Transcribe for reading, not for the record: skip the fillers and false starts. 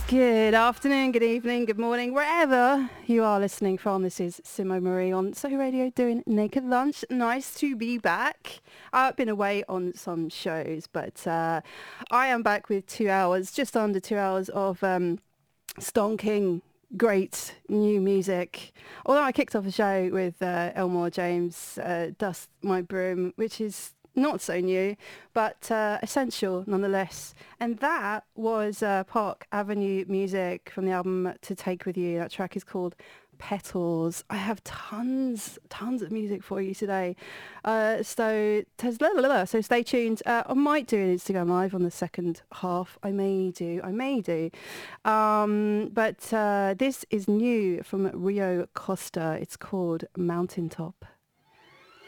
Good afternoon, good evening, good morning, wherever you are listening from. This is Simo Marie on Soho Radio doing Naked Lunch. Nice to be back. I've been away on some shows, but I am back with 2 hours, just under 2 hours of stonking great new music. Although I kicked off a show with Elmore James, Dust My Broom, which is not so new, but essential nonetheless. And that was Park Avenue music from the album To Take With You. That track is called Petals. I have tons of music for you today. So stay tuned. I might do an Instagram Live on the second half. I may do. But this is new from Rio Costa. It's called Mountaintop.